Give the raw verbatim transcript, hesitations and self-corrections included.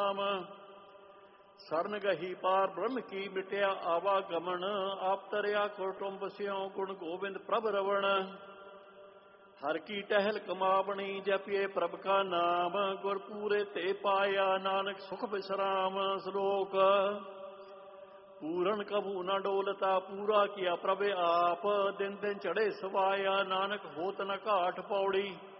ਨਾਮ। ਸਰਨ ਗਹੀ ਪਾਰ ਬ੍ਰਹਮ ਕੀ ਮਿਟਿਆ ਆਵਾਗਮਨ, ਆਪ ਤਰਿਆ ਕੁਟੁੰਬ ਸਿਉ ਗੁਣ ਗੋਬਿੰਦ ਪ੍ਰਭ ਰਵਣ। ਹਰ ਕੀ ਟਹਿਲ ਕਮਾਵਣੀ ਜਪਿਏ ਪ੍ਰਭ ਕਾ ਨਾਮ, ਗੁਰ ਪੂਰੇ ਤੇ ਪਾਇਆ ਨਾਨਕ ਸੁਖ ਵਿਸਰਾਮ। ਸ਼ਲੋਕ ਪੂਰਨ ਕਭੂ ਨ ਡੋਲਤਾ ਪੂਰਾ ਕੀਆ ਪ੍ਰਭ ਆਪ, ਦਿਨ ਦਿਨ ਚੜੇ ਸਵਾਇਆ ਨਾਨਕ ਹੋਤ ਨ ਘਾਟ ਪੌੜੀ।